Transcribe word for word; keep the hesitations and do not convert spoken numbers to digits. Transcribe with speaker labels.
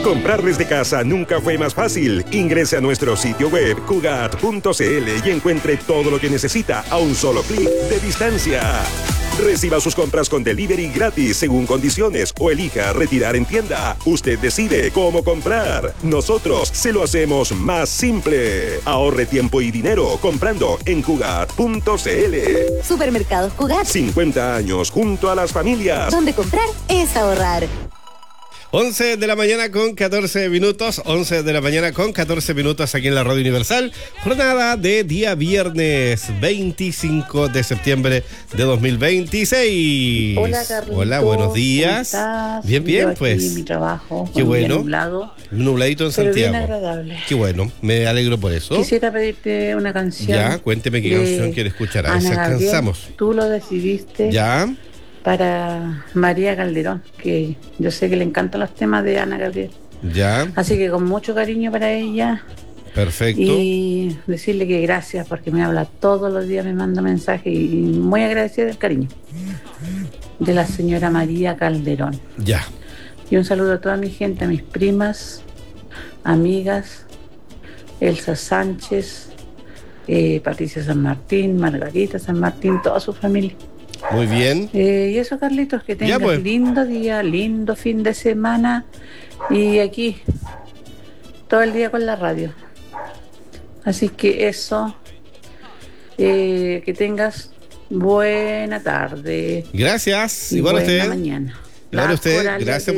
Speaker 1: Comprar desde casa nunca fue más fácil. Ingrese a nuestro sitio web cugat punto c l y encuentre todo lo que necesita a un solo clic de distancia. Reciba sus compras con delivery gratis según condiciones o elija retirar en tienda. Usted decide cómo comprar. Nosotros se lo hacemos más simple. Ahorre tiempo y dinero comprando en cugat punto c l.
Speaker 2: Supermercados Cugat.
Speaker 1: cincuenta años junto a las familias.
Speaker 2: Donde comprar es ahorrar.
Speaker 3: once de la mañana con catorce minutos, once de la mañana con catorce minutos aquí en la Radio Universal. Jornada de día viernes veinticinco de septiembre de dos mil veintiséis.
Speaker 4: Hola, Carlitos.
Speaker 3: Hola, buenos días.
Speaker 4: ¿Cómo estás?
Speaker 3: Bien, bien,
Speaker 4: Yo aquí
Speaker 3: pues.
Speaker 4: en mi trabajo.
Speaker 3: Qué bueno.
Speaker 4: Nublado,
Speaker 3: Nubladito en
Speaker 4: pero
Speaker 3: Santiago.
Speaker 4: bien agradable.
Speaker 3: Qué bueno, me alegro por eso.
Speaker 4: Quisiera pedirte una canción.
Speaker 3: Ya, cuénteme qué
Speaker 4: de
Speaker 3: canción quiere escuchar. A ver si
Speaker 4: Ana Gabriel.
Speaker 3: alcanzamos.
Speaker 4: Tú lo decidiste.
Speaker 3: Ya,
Speaker 4: Para María Calderón, que yo sé que le encantan los temas de Ana Gabriel.
Speaker 3: ya,
Speaker 4: Así que con mucho cariño para ella
Speaker 3: perfecto.
Speaker 4: y decirle que gracias porque me habla todos los días, me manda mensajes y muy agradecida del cariño de la señora María Calderón.
Speaker 3: Ya,
Speaker 4: Y un saludo a toda mi gente, a mis primas, amigas, Elsa Sánchez, eh, Patricia San Martín, Margarita San Martín, toda su familia.
Speaker 3: muy bien.
Speaker 4: Eh, y eso, Carlitos, que tengas
Speaker 3: Ya, pues.
Speaker 4: lindo día, lindo fin de semana y aquí todo el día con la radio. Así que eso, eh, que tengas buena tarde.
Speaker 3: Gracias.
Speaker 4: Y
Speaker 3: Igual a
Speaker 4: buena
Speaker 3: usted.
Speaker 4: mañana.
Speaker 3: Igual a
Speaker 4: Las
Speaker 3: usted.
Speaker 4: corales
Speaker 3: Gracias.
Speaker 4: de